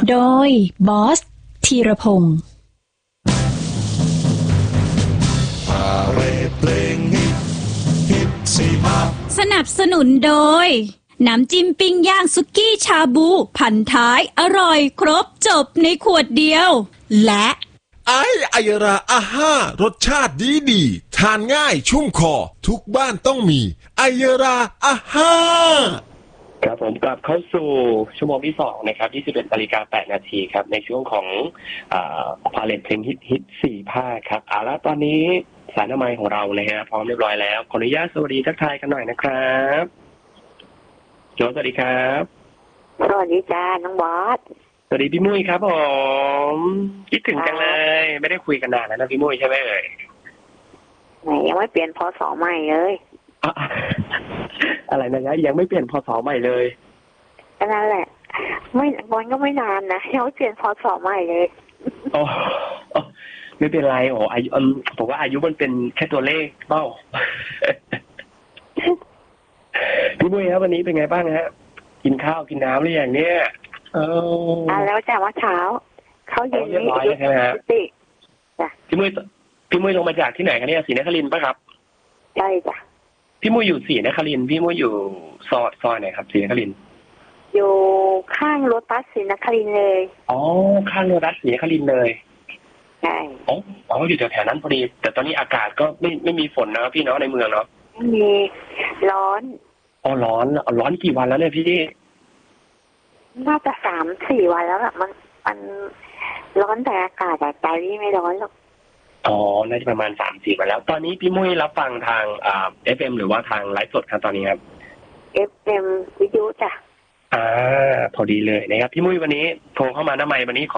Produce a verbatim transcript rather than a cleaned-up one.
โดยบอสธีรพงศ์สนับสนุนโดยน้ำจิ้มปิ้งย่างสุกี้ชาบูพันท้ายอร่อยครบจบในขวดเดียวและไอไอยราอาห้ารสชาติดีดีทานง่ายชุ่มคอทุกบ้านต้องมีไอยราอาห้าครับผมกลับเข้าสู่ชั่วโมงที่สองนะครับยี่สิบเอ็ดนาฬิกาแปดนาทีครับในช่วงของอ่าพาเลทเพลงฮิตฮิตสี่ภาคครับเอาละตอนนี้สายหน้าไมค์ของเรานะฮะพร้อมเรียบร้อยแล้วขออนุญาตสวัสดีทักทายกันหน่อยนะครับโจสวัสดีครับสวัสดีจ้าน้องบอสสวัสดีพี่มุ้ยครับผมคิดถึงจังเลยไม่ได้คุยกันนานแล้วนะพี่มุ้ยใช่ไหมเอ่ยไหนยังไม่เปลี่ยนพศใหม่เลยอะไรนะยังไม่เปลี่ยนพศใหม่เลยนั่นแหละไม่วันก็ไม่นานนะยังไม่เปลี่ยนพศใหม่เลยโอ้ไม่เป็นไรโอ้อายุผมว่าอายุมันเป็นแค่ตัวเลขเปล่าพี่มุ้ยครับวันนี้เป็นไงบ้างฮะกินข้าวกินน้ำหรือยังเนี่ยเอออ่าแล้วจ้าว่าเช้าเขาเย็นนี้ใช่ไหมฮะพี่มุ้ยพี่มุ้ยลงมาจากที่ไหนคะเนี่ยศรีนครินทร์ป่ะครับใช่จ้ะพี่มุ้ยอยู่ศรีนครินทร์พี่มุ้ยอยู่ซอยซอยไหนครับศรีนครินทร์อยู่ข้างโลตัสศรีนครินทร์เลยอ๋อข้างโลตัสศรีนครินทร์เลยใช่อ๋ออ๋ออยู่แถวๆนั้นพอดีแต่ตอนนี้อากาศก็ไม่ไม่มีฝนนะพี่เนาะในเมืองเนาะไม่มีร้อนอ๋อร้อนร้อนกี่วันแล้วเนี่ยพี่น่าจะสามสี่วันแล้วอะมันมันร้อนแต่อากาศแต่ใจพี่ไม่ร้อนหรอกอ๋อน่าจะประมาณสามสี่วันแล้วตอนนี้พี่มุ้ยรับฟังทางอ่า เอฟ เอ็ม หรือว่าทางไลฟ์สดครับตอนนี้ครับเอฟ เอ็ม วิทยุจ้ะอ่าพอดีเลยนะครับพี่มุ้ยวันนี้โทรเข้ามาหน้าไมค์วันนี้